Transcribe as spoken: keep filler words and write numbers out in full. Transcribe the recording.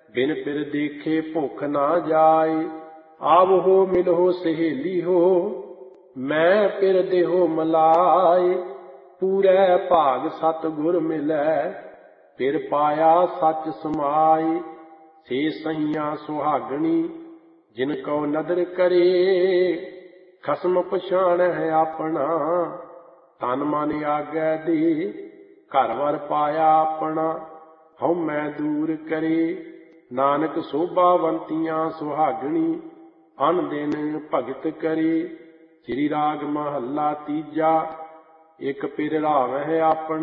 बिन पिर देखे भुख ना जाए। आवहो मिलहो सहेली हो, मैं पिर देहो मलाए। पूरे भाग सतगुर मिलै, पिर पाया सच समाए। से सहिया सुहागणी जिन को नदर करे, खसम पछाण है अपना तन मन आगे दे। घर वर पाया अपना हਉ मैं दूर करे। नानक शोभावंतियां सुहागणी अन दिन भगत करे। श्री राग महला तीजा। एक पिर रावह अपना